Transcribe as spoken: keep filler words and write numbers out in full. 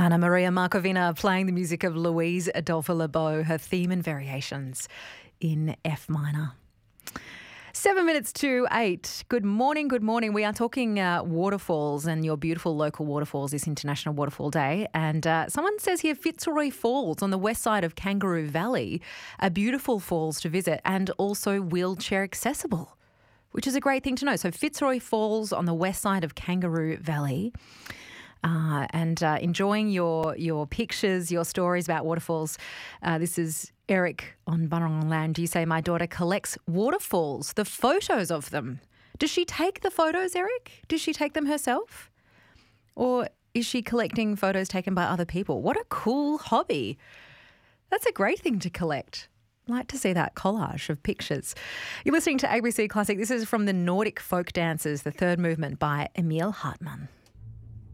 Anna Maria Markovina playing the music of Louise Adolphe Lebeau, her theme and variations in F minor. Seven minutes to eight. Good morning, good morning. We are talking uh, waterfalls and your beautiful local waterfalls this International Waterfall Day. And uh, someone says here Fitzroy Falls on the west side of Kangaroo Valley are beautiful falls to visit and also wheelchair accessible, which is a great thing to know. So Fitzroy Falls on the west side of Kangaroo Valley. Uh, and uh, enjoying your your pictures, your stories about waterfalls. Uh, this is Eric on Bunurong Land. You say, my daughter collects waterfalls, the photos of them. Does she take the photos, Eric? Does she take them herself? Or is she collecting photos taken by other people? What a cool hobby. That's a great thing to collect. I'd like to see that collage of pictures. You're listening to A B C Classic. This is from the Nordic Folk Dances, the third movement by Emil Hartmann.